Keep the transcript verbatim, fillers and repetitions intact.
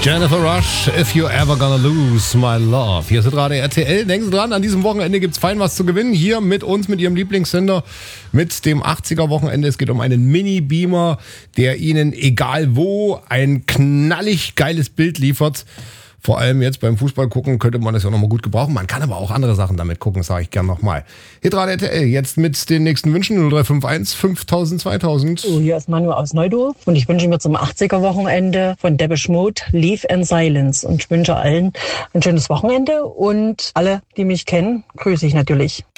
Jennifer Rush, If You're Ever Gonna Lose My Love. Hier ist gerade R T L. Denken Sie dran, an diesem Wochenende gibt's fein was zu gewinnen. Hier mit uns, mit Ihrem Lieblingssender, mit dem achtziger-Wochenende. Es geht um einen Mini-Beamer, der Ihnen, egal wo, ein knallig geiles Bild liefert. Vor allem jetzt beim Fußball gucken könnte man das ja nochmal gut gebrauchen. Man kann aber auch andere Sachen damit gucken, sage ich gern nochmal. Hier gerade R T L, jetzt mit den nächsten Wünschen null drei fünf eins fünftausend zweitausend. Oh, hier ist Manu aus Neudorf und ich wünsche mir zum achtziger-Wochenende von Depeche Mode Leave in Silence und ich wünsche allen ein schönes Wochenende und alle, die mich kennen, grüße ich natürlich.